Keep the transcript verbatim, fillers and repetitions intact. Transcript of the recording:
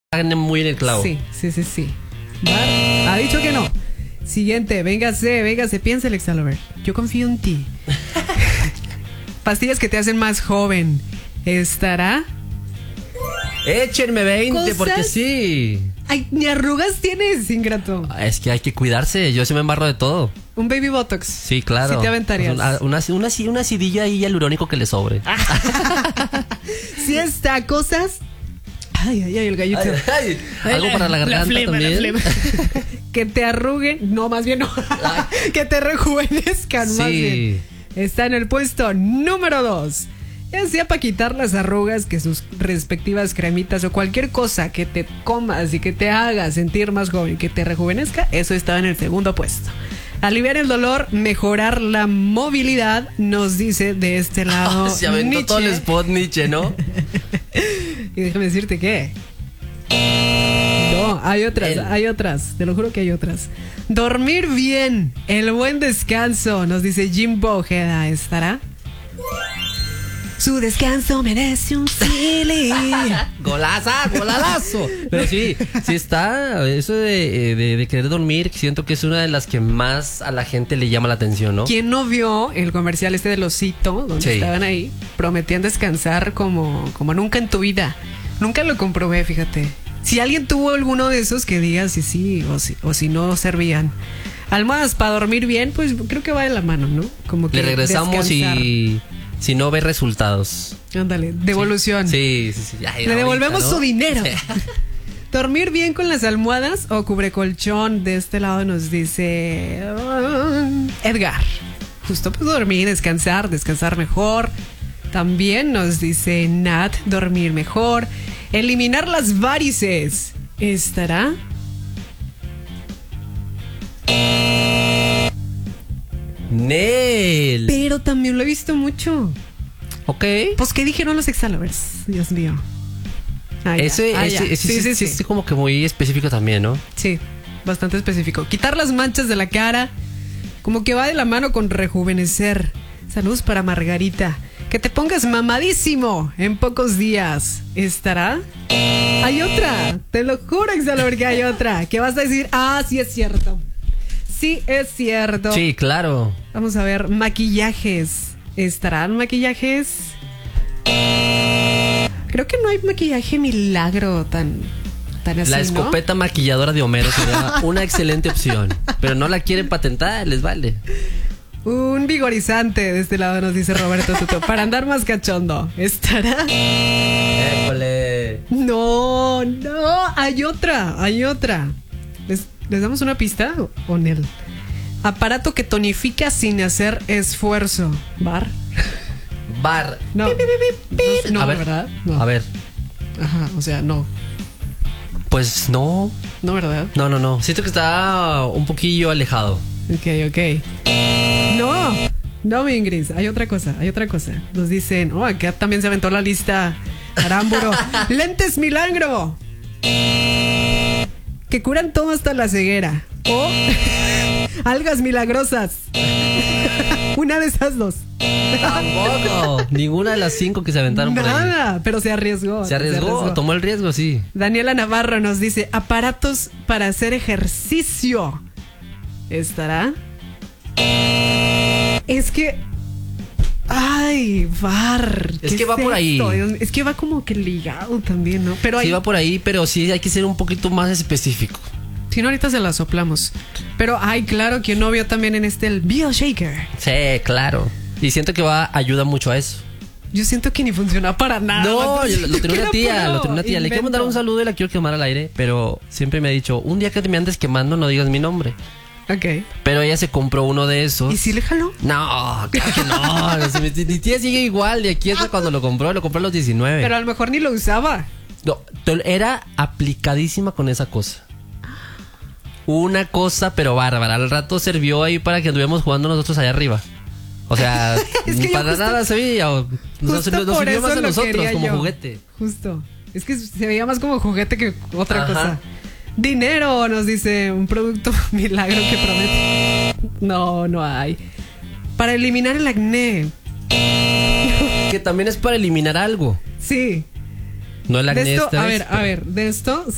muy en el clavo. Sí, sí, sí, sí. Bar ha dicho que no. Siguiente, véngase, véngase, piensa el Excalover. Yo confío en ti. Pastillas que te hacen más joven. ¿Estará? Échenme veinte, ¿Cosas? porque sí. Ay, ni arrugas tienes, ingrato. Es que hay que cuidarse, yo sí me embarro de todo. Un baby botox. Sí, claro. Sí te aventarías. Una, una, una, una acidilla ahí hialurónico que le sobre. Sí está, cosas. Ay, ay, ay, el gallito. Ay, ay, Ay, algo la- para la la garganta flema, la también. flema. Que te arruguen. No, más bien no. Que te rejuvenezcan, Sí. más bien. Está en el puesto número dos. Ya sea para quitar las arrugas, que sus respectivas cremitas o cualquier cosa que te comas y que te haga sentir más joven, que te rejuvenezca, eso estaba en el segundo puesto. Aliviar el dolor, mejorar la movilidad, nos dice de este lado Se aventó Nietzsche. todo el spot Nietzsche, ¿no? Y déjame decirte que no, hay otras, El- hay otras, te lo juro que hay otras. Dormir bien, el buen descanso, nos dice Jimbo Ojeda, ¿estará? Su descanso merece un silly. Golaza, golalazo. Pero sí, sí está. Eso de, de, de querer dormir, siento que es una de las que más a la gente le llama la atención, ¿no? ¿Quién no vio el comercial este del osito, donde Sí. estaban ahí, prometían descansar como, como nunca en tu vida? Nunca lo comprobé, fíjate. Si alguien tuvo alguno de esos, que diga si sí o si, o si no servían. Almohadas para dormir bien, pues creo que va de la mano, ¿no? Como que Le regresamos descansar. y si no ve resultados. Ándale, devolución. Sí, sí, sí. Ay, Le ahorita, devolvemos ¿no? su dinero. Sí. Dormir bien con las almohadas o cubrecolchón. De este lado nos dice uh, Edgar. Justo pues dormir, descansar, descansar mejor. También nos dice Nat, dormir mejor. Eliminar las varices. ¿Estará? Nel. Pero también lo he visto mucho. Ok. Pues, ¿qué dijeron los Exalovers? Dios mío. Ah, ya. Ese, Ah, ese, ya. ese sí, sí, sí. es como que muy específico también, ¿no? Sí, bastante específico. Quitar las manchas de la cara, como que va de la mano con rejuvenecer. Saludos para Margarita. Que te pongas mamadísimo en pocos días. ¿Estará? Hay otra. Te lo juro, Exalor, que hay otra. Que vas a decir, ah, sí es cierto. Sí es cierto. Sí, claro. Vamos a ver, maquillajes. ¿Estarán maquillajes? Creo que no hay maquillaje milagro tan, tan así, La ¿no? escopeta maquilladora de Homero sería una excelente opción. Pero no la quieren patentar, les vale. Un vigorizante de este lado, nos dice Roberto Tuto. Para andar más cachondo. ¿Estará? École. No, no. Hay otra, hay otra. ¿Les, les damos una pista o, o Nel? Aparato que tonifica sin hacer esfuerzo. ¿Bar? Bar. No. No, A ver. ¿verdad? No. A ver. Ajá, o sea, no. Pues no. No, ¿verdad? No, no, no. Siento que está un poquillo alejado. Ok, ok. No, no, mi Ingrid. Hay otra cosa, hay otra cosa. Nos dicen, oh, acá también se aventó la lista. Arámburo. Lentes milagro. Que curan todo hasta la ceguera. O algas milagrosas. Una de esas dos. Tampoco. Ninguna de las cinco que se aventaron por ahí. Nada, pero se arriesgó. Se arriesgó, tomó el riesgo, sí. Daniela Navarro nos dice, aparatos para hacer ejercicio. ¿Estará? Es que... Ay, bar. Es ¿qué que va por ahí. esto? Dios mío, es que va como que ligado también, ¿no? Pero Sí ahí, va por ahí, pero sí hay que ser un poquito más específico. si no, ahorita se la soplamos. Pero, ay, claro, que no vio también en este el BioShaker. Sí, claro. Y siento que va ayuda mucho a eso. Yo siento que ni funciona para nada. No, yo lo, lo tenía ¿Qué una no tía, puedo? lo tenía una tía. Le quiero mandar un Invento. saludo y la quiero quemar al aire, pero siempre me ha dicho, un día que te me andes quemando no digas mi nombre. Ok. Pero ella se compró uno de esos. ¿Y si le jaló? No, claro que no. No sé, mi, mi tía sigue igual de aquí hasta cuando lo compró. Lo compró a los diecinueve. Pero a lo mejor ni lo usaba. No, to- era aplicadísima con esa cosa. Una cosa, pero bárbara. Al rato sirvió ahí para que anduviéramos jugando nosotros allá arriba. O sea, Es que yo para justo- nada sabía. o- Nos, Justo nos por sirvió eso más a lo nosotros quería como yo. juguete. Justo. Es que se veía más como juguete que otra Ajá. cosa. Dinero, nos dice un producto milagro que promete. No, no hay. Para eliminar el acné. Que también es para eliminar algo. Sí. No el De acné esto, esta a vez, ver, pero- a ver, de esto